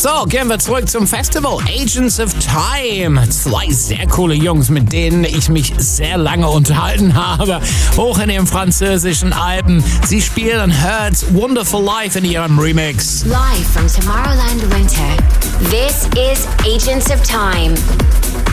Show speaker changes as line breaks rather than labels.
So, gehen wir zurück zum Festival. Agents of Time. 2 sehr coole Jungs, mit denen ich mich sehr lange unterhalten habe. Hoch in den französischen Alpen. Sie spielen Hurt's Wonderful Life in ihrem Remix.
Live from Tomorrowland Winter. This is Agents of Time.